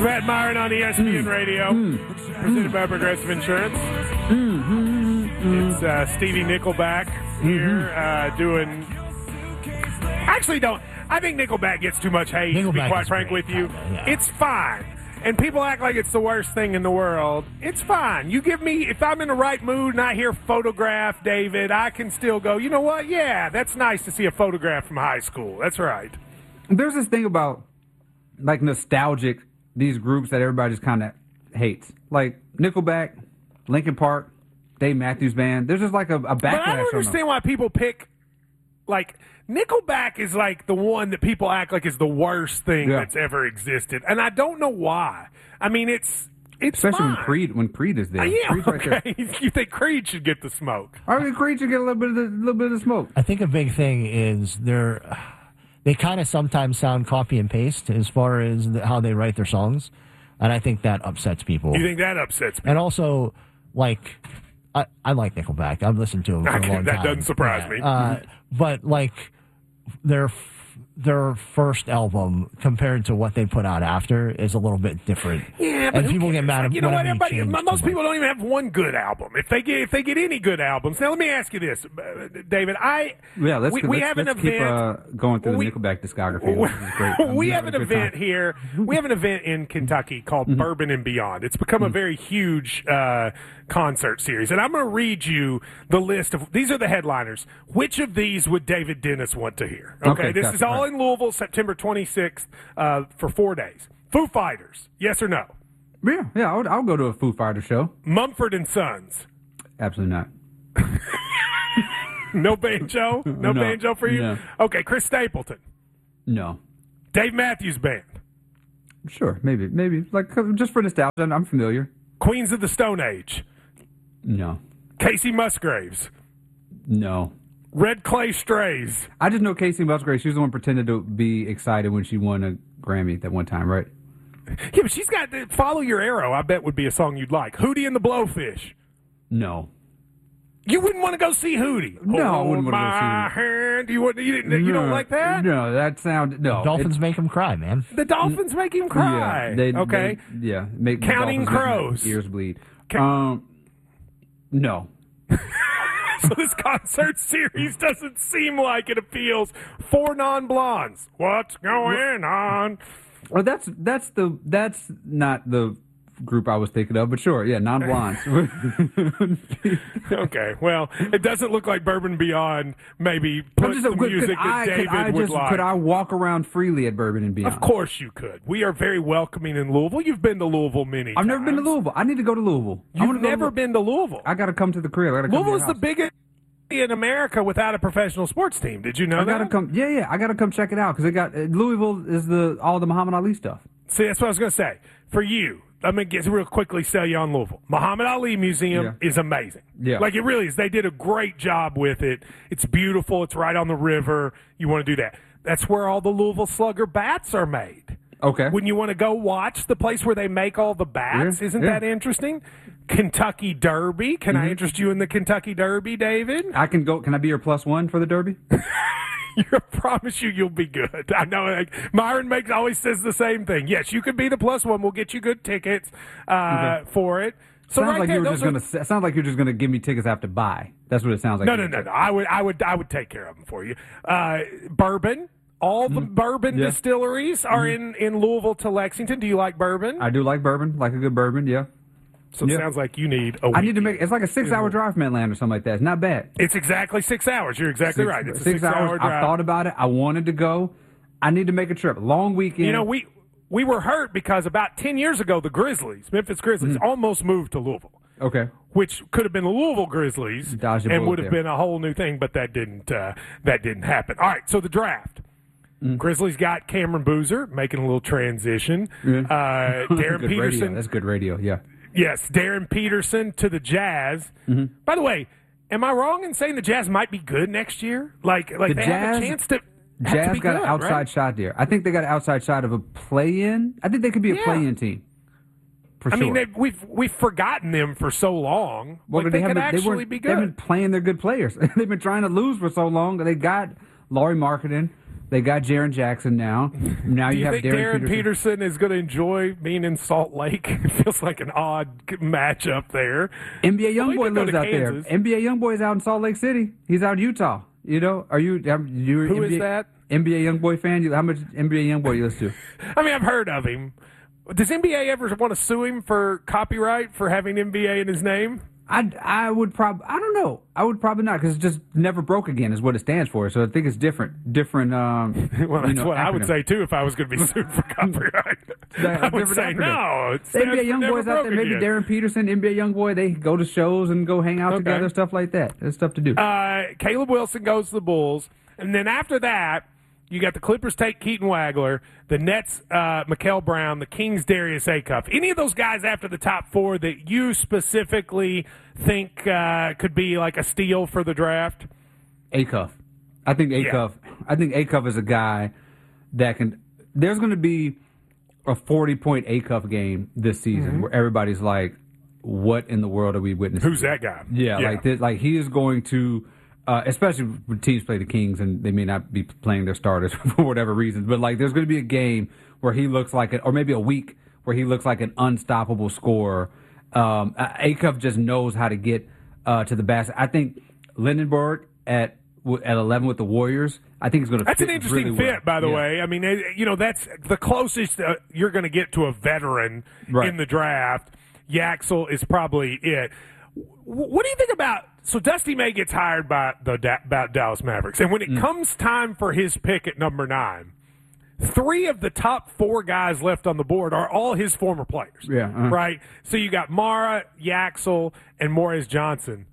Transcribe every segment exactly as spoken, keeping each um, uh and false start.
Matt Myron on E S P N mm. Radio, mm. presented by Progressive Insurance. Mm-hmm. It's uh, Stevie Nickelback here mm-hmm. uh, doing... Actually, don't. I think Nickelback gets too much hate, Nickelback to be quite frank with you. Kinda, yeah. It's fine. And people act like it's the worst thing in the world. It's fine. You give me, if I'm in the right mood and I hear Photograph, David, I can still go, you know what? Yeah, that's nice to see a photograph from high school. That's right. There's this thing about, like, nostalgic, these groups that everybody just kind of hates. Like, Nickelback, Linkin Park, Dave Matthews Band. There's just like a, a backlash. But I don't understand why people pick, like, Nickelback is like the one that people act like is the worst thing yeah. that's ever existed, and I don't know why. I mean, it's it's especially fine. when Creed when Creed is there. Uh, yeah, Creed's okay. Right there. You think Creed should get the smoke? I mean, Creed should get a little bit of the, little bit of the smoke. I think a big thing is they're they kind of sometimes sound copy and paste as far as the, how they write their songs, and I think that upsets people. You think that upsets people? And also, like, I, I like Nickelback. I've listened to them for a long that time. doesn't surprise yeah. me. Uh, but like. Their their first album compared to what they put out after is a little bit different. Yeah, but and people cares? get mad at you know what? Everybody, most people don't even have one good album. If they get if they get any good albums, now let me ask you this, David. I yeah, let's we, let's, we have let's an keep, event uh, going through we, the Nickelback discography. This is great. we have an event time. here. We have an event in Kentucky called mm-hmm. Bourbon and Beyond. It's become mm-hmm. a very huge uh, concert series, and I'm going to read you the list of these are the headliners. Which of these would David Dennis want to hear? Okay, okay this gotcha. is all right. in Louisville, September twenty-sixth, uh, for four days. Foo Fighters, yes or no? Yeah, yeah, I'll, I'll go to a Foo Fighter show. Mumford and Sons. Absolutely not. No banjo? No, no banjo for you? No. Okay, Chris Stapleton. No. Dave Matthews Band. Sure, maybe, maybe. Like, just for nostalgia, I'm familiar. Queens of the Stone Age. No. Casey Musgraves. No. Red Clay Strays. I just know Casey Musgraves. She was the one who pretended to be excited when she won a Grammy that one time, right? Yeah, but she's got the Follow Your Arrow, I bet would be a song you'd like. Hootie and the Blowfish. No. You wouldn't want to go see Hootie. No, oh, I wouldn't want to go see my hand. You, wouldn't, you, didn't, you no, don't like that? No, that sound no. The Dolphins make him cry, man. The Dolphins make him cry. Yeah, they, okay. They, yeah. Make Counting Crows. Ears bleed. Ca- um, no. So this concert series doesn't seem like it appeals for non-blondes. What's going on? Well, that's that's the that's not the group I was thinking of, but sure, yeah, non-blondes. Okay, well, it doesn't look like Bourbon Beyond maybe puts just, the could, music could that I, David could I would just, like. Could I walk around freely at Bourbon and Beyond? Of course you could. We are very welcoming in Louisville. You've been to Louisville many I've times. never been to Louisville. I need to go to Louisville. You've never to been to Louisville. I got to come to the crib. I gotta come Louisville to is the biggest in America without a professional sports team. Did you know I that? gotta come. Yeah, yeah. I gotta come check it out because they got uh, Louisville is the all the Muhammad Ali stuff. See, that's what I was going to say. For you, I'm going to get real quickly sell you on Louisville. Muhammad Ali Museum Yeah. is amazing. Yeah. Like it really is. They did a great job with it. It's beautiful. It's right on the river. You want to do that. That's where all the Louisville Slugger bats are made. Okay. When you want to go watch the place where they make all the bats, Yeah, isn't yeah. that interesting? Kentucky Derby. Can I interest you in the Kentucky Derby, David? I can go. Can I be your plus one for the Derby? I promise you, you'll be good. I know. Like, Myron makes always says the same thing. Yes, you could be the plus one. We'll get you good tickets uh, Okay. for it. So sounds right like there, you were those just are, gonna. Sounds like you're just gonna give me tickets I have to buy. That's what it sounds like. No, no, no, no. I would, I would, I would take care of them for you. Uh, bourbon. All the Mm-hmm. bourbon Yeah. distilleries are Mm-hmm. in, in Louisville to Lexington. Do you like bourbon? I do like bourbon. Like a good bourbon. Yeah. So it Yeah. sounds like you need a week. I need to make. It's like a six-hour drive from Atlanta or something like that. It's not bad. It's exactly six hours. You're exactly Six- right. It's a six six-hour hours. drive. I thought about it. I wanted to go. I need to make a trip. Long weekend. You know, we we were hurt because about ten years ago, the Grizzlies, Memphis Grizzlies, Mm-hmm. almost moved to Louisville. Okay. Which could have been the Louisville Grizzlies Dodged a and bullet would have there. been a whole new thing, but that didn't uh, that didn't happen. All right, so the draft. Mm. Grizzlies got Cameron Boozer making a little transition. Yeah. Uh, Darren good Peterson. Radio. That's good radio. Yeah. Yes, Darren Peterson to the Jazz. Mm-hmm. By the way, am I wrong in saying the Jazz might be good next year? Like, like The they have a Jazz- chance to. have to Jazz be got good, an outside right? shot there. I think they got an outside shot of a play-in. I think they could be a Yeah. play-in team. For I sure. mean, they, we've we've forgotten them for so long. Well, like, they, could haven't- actually weren't- be They've been good. playing their good players. They've been trying to lose for so long that they got Laurie Marketing. They got Jaren Jackson now. Now Do you, you have think Darren, Darren Peterson. Peterson. is going to enjoy being in Salt Lake? It feels like an odd matchup there. N B A Well, he YoungBoy did go lives to out Kansas. there. N B A YoungBoy is out in Salt Lake City. He's out in Utah. You know, are you? Are you Who N B A, is that? N B A YoungBoy fan? You, how much N B A YoungBoy you listen to? I mean, I've heard of him. Does N B A ever want to sue him for copyright for having N B A in his name? I, I would probably I don't know I would probably not because it just never broke again is what it stands for. So I think it's different different. Um, Well, that's you know, what I would acronym. say too if I was going to be sued for copyright. That- I would different say acronym. no. It N stands B A for never YoungBoys out there, broke maybe again. Darren Peterson, N B A YoungBoy, they go to shows and go hang out Okay. together, stuff like that. There's stuff to do. Uh, Caleb Wilson goes to the Bulls, and then after that, you got the Clippers take Keaton Wagler, the Nets, uh, Mikael Brown, the Kings, Darius Acuff. Any of those guys after the top four that you specifically think uh, could be like a steal for the draft? Acuff. I think Acuff. I think Acuff is a guy that can. There's going to be a forty point Acuff game this season Mm-hmm. where everybody's like, "What in the world are we witnessing?" Who's that guy? Yeah, like this, like he is going to, uh, especially when teams play the Kings and they may not be playing their starters for whatever reasons, but like there's going to be a game where he looks like it, or maybe a week where he looks like an unstoppable scorer. Um, uh, Acuff just knows how to get uh, to the basket. I think Lindenberg at at eleven with the Warriors, I think he's going to. That's fit an interesting really fit, well. by the Yeah. way. I mean, it- you know, that's the closest uh, you're going to get to a veteran Right. in the draft. Yaxel is probably it. W- What do you think about? So Dusty May gets hired by the da- about Dallas Mavericks, and when it Mm. comes time for his pick at number nine, three of the top four guys left on the board are all his former players. Yeah, uh-huh. right. So you got Mara, Yaxel, and Morris Johnson.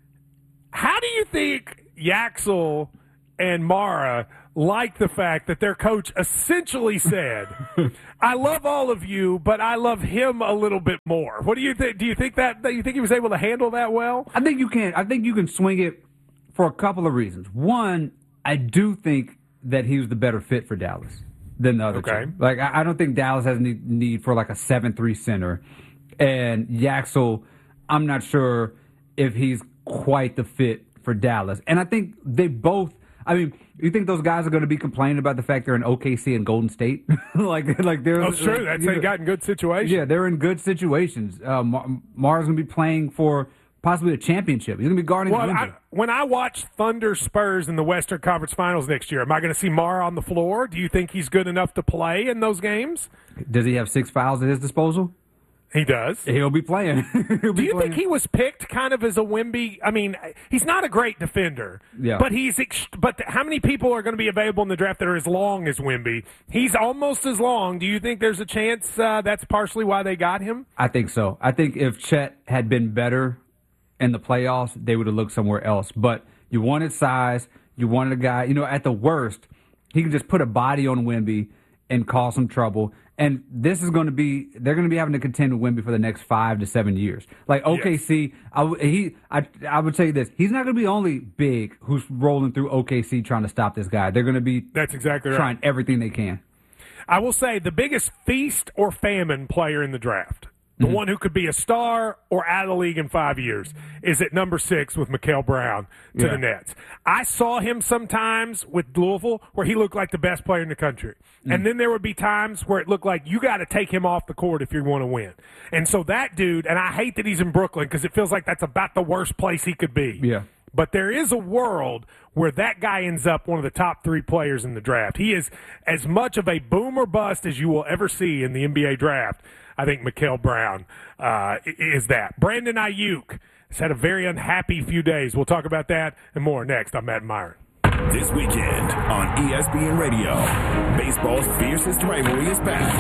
How do you think Yaxel and Mara like the fact that their coach essentially said, "I love all of you, but I love him a little bit more"? What do you think? Do you think that, that you think he was able to handle that well? I think you can. I think you can swing it for a couple of reasons. One, I do think that he was the better fit for Dallas than the other Okay. two. Like I, I don't think Dallas has any need for like a seven three center, and Yaxel, I'm not sure if he's quite the fit for Dallas. And I think they both. I mean, you think those guys are going to be complaining about the fact they're in O K C and Golden State? like, like they're. That's true. That's you they know, got in good situations. Yeah, they're in good situations. Uh, Mar- Mara's going to be playing for possibly a championship. He's going to be guarding Well, Wemby. I, when I watch Thunder Spurs in the Western Conference Finals next year, am I going to see Mara on the floor? Do you think he's good enough to play in those games? Does he have six fouls at his disposal? He does. He'll be playing. He'll Do be you playing. think he was picked kind of as a Wemby? I mean, he's not a great defender, Yeah. but he's. Ex- but how many people are going to be available in the draft that are as long as Wemby? He's almost as long. Do you think there's a chance uh, that's partially why they got him? I think so. I think if Chet had been better in the playoffs, they would have looked somewhere else. But you wanted size. You wanted a guy. You know, at the worst, he can just put a body on Wemby and cause some trouble. And this is going to be, they're going to be having to contend with Wemby for the next five to seven years. Like O K C, I, w- he, I, I would tell you this, he's not going to be only big who's rolling through O K C trying to stop this guy. They're going to be That's exactly right. trying everything they can. I will say the biggest feast or famine player in the draft, the Mm-hmm. one who could be a star or out of the league in five years, is at number six with Mikael Brown to Yeah. the Nets. I saw him sometimes with Louisville where he looked like the best player in the country. Mm. And then there would be times where it looked like you got to take him off the court if you want to win. And so that dude, and I hate that he's in Brooklyn because it feels like that's about the worst place he could be. Yeah. But there is a world where that guy ends up one of the top three players in the draft. He is as much of a boom or bust as you will ever see in the N B A draft. I think Mikael Brown uh, is that. Brandon Ayuk has had a very unhappy few days. We'll talk about that and more next. I'm Matt Myron. This weekend on E S P N Radio, baseball's fiercest rivalry is back.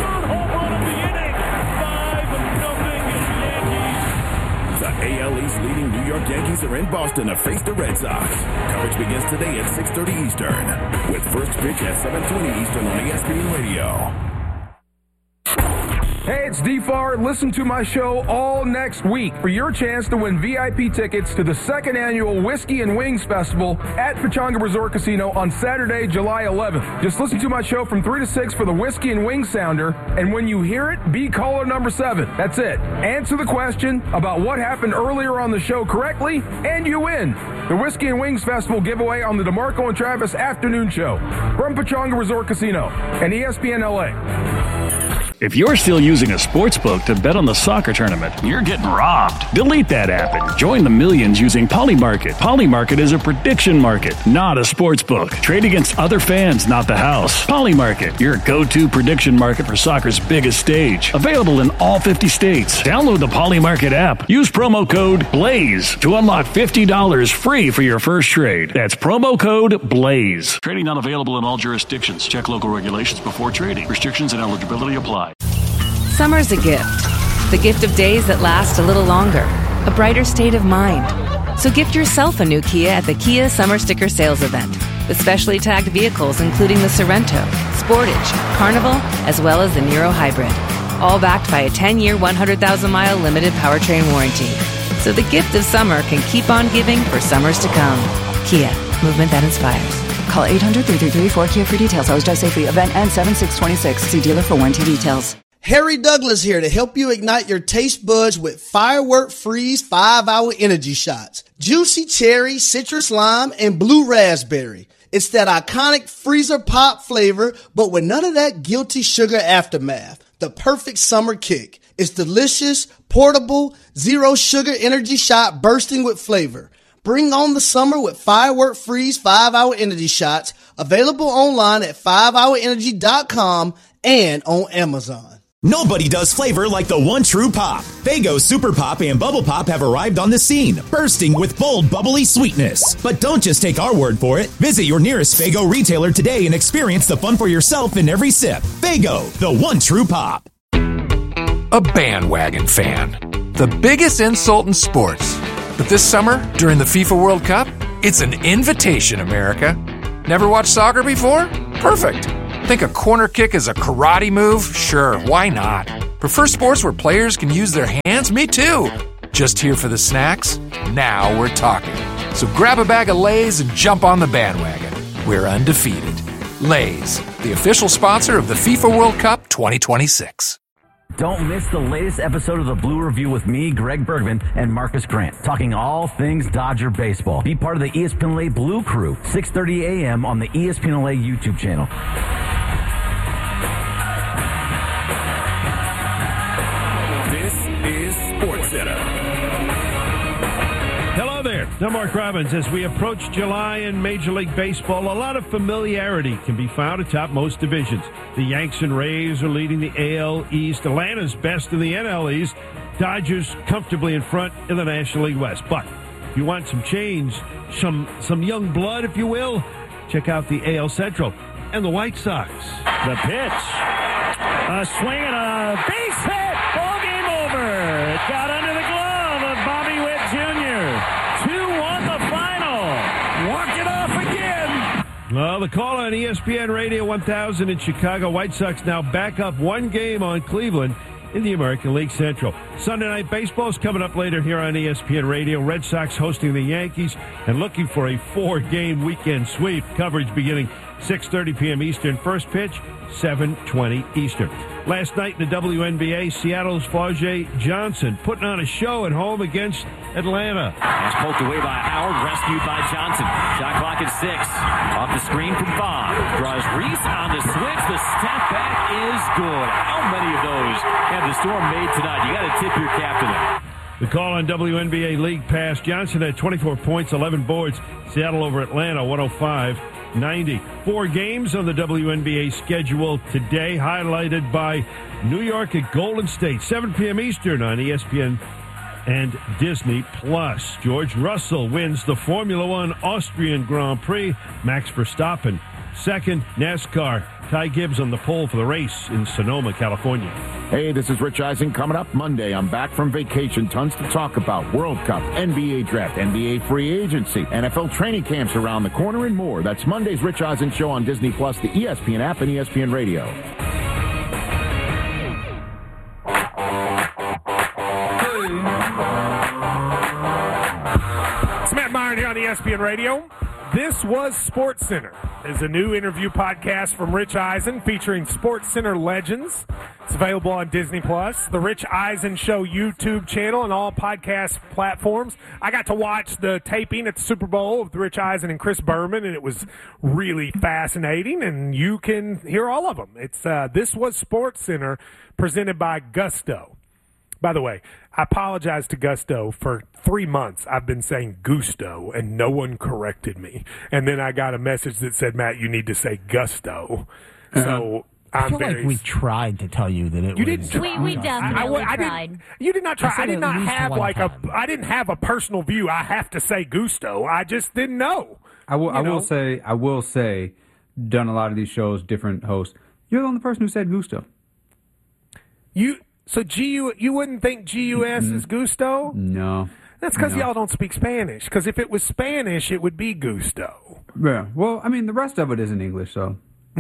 The A L East leading New York Yankees are in Boston to face the Red Sox. Coverage begins today at six thirty Eastern, with first pitch at seven twenty Eastern on E S P N Radio. Hey, it's D F A R. Listen to my show all next week for your chance to win V I P tickets to the second annual Whiskey and Wings Festival at Pechanga Resort Casino on Saturday, July eleventh. Just listen to my show from three to six for the Whiskey and Wings Sounder, and when you hear it, be caller number seven. That's it. Answer the question about what happened earlier on the show correctly, and you win. The Whiskey and Wings Festival giveaway on the DeMarco and Travis Afternoon Show from Pechanga Resort Casino and E S P N L A. If you're still using a sportsbook to bet on the soccer tournament, you're getting robbed. Delete that app and join the millions using Polymarket. Polymarket is a prediction market, not a sportsbook. Trade against other fans, not the house. Polymarket, your go-to prediction market for soccer's biggest stage. Available in all fifty states. Download the Polymarket app. Use promo code BLAZE to unlock fifty dollars free for your first trade. That's promo code BLAZE. Trading not available in all jurisdictions. Check local regulations before trading. Restrictions and eligibility apply. Summer's a gift. The gift of days that last a little longer. A brighter state of mind. So gift yourself a new Kia at the Kia Summer Sticker Sales Event. With specially tagged vehicles including the Sorrento, Sportage, Carnival, as well as the Niro Hybrid. All backed by a ten-year, one hundred thousand mile limited powertrain warranty. So the gift of summer can keep on giving for summers to come. Kia, movement that inspires. Call eight hundred, three three three, four Kia for details. Always drive safely. Event ends seven six twenty-six. See dealer for warranty details. Harry Douglas here to help you ignite your taste buds with Firework Freeze five hour energy shots. Juicy cherry, citrus lime, and blue raspberry. It's that iconic freezer pop flavor, but with none of that guilty sugar aftermath. The perfect summer kick. It's delicious, portable, zero sugar energy shot bursting with flavor. Bring on the summer with Firework Freeze five hour energy shots. Available online at five hour energy dot com and on Amazon. Nobody does flavor like the one true pop. Faygo Super Pop and Bubble Pop have arrived on the scene, bursting with bold, bubbly sweetness. But don't just take our word for it. Visit your nearest Faygo retailer today and experience the fun for yourself in every sip. Faygo, the one true pop. A bandwagon fan. The biggest insult in sports. But this summer, during the FIFA World Cup, it's an invitation, America. Never watched soccer before? Perfect. Think a corner kick is a karate move? Sure, why not? Prefer sports where players can use their hands? Me too. Just here for the snacks? Now we're talking. So grab a bag of Lay's and jump on the bandwagon. We're undefeated. Lay's, the official sponsor of the FIFA World Cup twenty twenty-six. Don't miss the latest episode of the Blue Review with me, Greg Bergman, and Marcus Grant, talking all things Dodger baseball. Be part of the E S P N L A Blue Crew, six thirty a.m. on the E S P N L A YouTube channel. This is SportsCenter. Hello there, I'm Mark Robbins. As we approach July in Major League Baseball, a lot of familiarity can be found atop most divisions. The Yanks and Rays are leading the A L East. Atlanta's best in the N L East. Dodgers comfortably in front in the National League West. But if you want some change, some some young blood, if you will, check out the A L Central and the White Sox. The pitch. A swing and a base hit. Ball game over. It got under the glove of Bobby Witt Junior two one the final. Walk it off again. Well, the call on E S P N Radio one thousand in Chicago. White Sox now back up one game on Cleveland in the American League Central. Sunday Night Baseball is coming up later here on E S P N Radio. Red Sox hosting the Yankees and looking for a four-game weekend sweep. Coverage beginning six thirty p.m. Eastern. First pitch, seven twenty Eastern. Last night in the W N B A, Seattle's Flau'jae Johnson putting on a show at home against Atlanta. That's poked away by Howard, rescued by Johnson. Shot clock at six. Off the screen from Bob. Draws Reese on the switch. The step back is good. How many of those have the Storm made tonight? You got to tip your cap to them. The call on W N B A League Pass. Johnson had twenty-four points, eleven boards. Seattle over Atlanta, one oh five ninety. Four games on the W N B A schedule today, highlighted by New York at Golden State, seven p.m. Eastern on E S P N and Disney Plus. George Russell wins the Formula One Austrian Grand Prix. Max Verstappen second. NASCAR, Ty Gibbs on the pole for the race in Sonoma, California. Hey, this is Rich Eisen. Coming up Monday, I'm back from vacation. Tons to talk about. World Cup, N B A Draft, N B A Free Agency, N F L training camps around the corner, and more. That's Monday's Rich Eisen Show on Disney Plus, the E S P N app, and E S P N Radio. Iron here on E S P N Radio. This was Sports Center. It's a new interview podcast from Rich Eisen featuring Sports Center legends. It's available on Disney Plus, the Rich Eisen Show YouTube channel, and all podcast platforms. I got to watch the taping at the Super Bowl with Rich Eisen and Chris Berman, and it was really fascinating, and you can hear all of them. It's uh, This was Sports Center, presented by Gusto. By the way, I apologize to Gusto. For three months, I've been saying Gusto, and no one corrected me. And then I got a message that said, Matt, you need to say Gusto. Uh-huh. So I I'm feel very... like we tried to tell you that it you was... didn't try. We, we definitely I, I, I tried. Didn't, you did not try. I I, did said not at least have one like time. a. I didn't have a personal view. I have to say Gusto. I just didn't know. I will. You I know? will say. I will say. Done a lot of these shows, different hosts. You're the only person who said Gusto. You. So G U. You wouldn't think G U S is Gusto? No. That's because No. y'all don't speak Spanish. Because if it was Spanish, it would be Gusto. Yeah. Well, I mean, the rest of it is in English, so.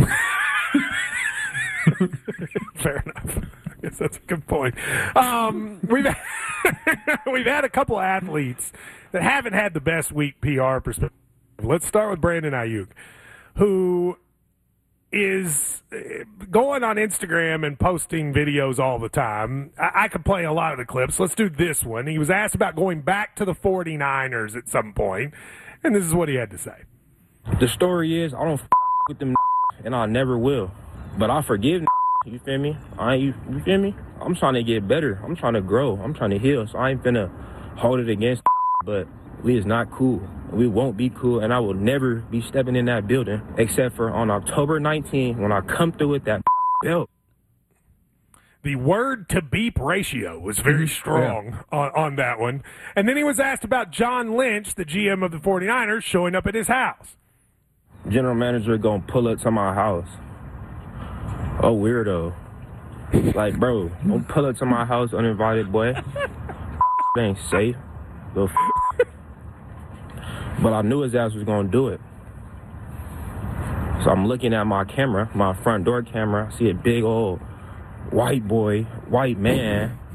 Fair enough. I guess that's a good point. Um, we've we've had a couple of athletes that haven't had the best week P R perspective. Let's start with Brandon Ayuk, who is going on Instagram and posting videos all the time. I, I could play a lot of the clips. Let's do this one. He was asked about going back to the 49ers at some point, and this is what he had to say. The story is, I don't f- with them and I never will. But I forgive you feel me? I ain't, you, you feel me? I'm trying to get better. I'm trying to grow. I'm trying to heal. So I ain't finna hold it against but we is not cool. We won't be cool, and I will never be stepping in that building except for on October nineteenth when I come through with that belt. The word to beep ratio was very strong yeah. on, on that one. And then he was asked about John Lynch, the G M of the 49ers, showing up at his house. General manager gonna pull up to my house. Oh, weirdo. Like, bro, don't pull up to my house uninvited, boy. Ain't safe. Little f- But I knew his ass was gonna do it. So I'm looking at my camera, my front door camera. I see a big old white boy, white man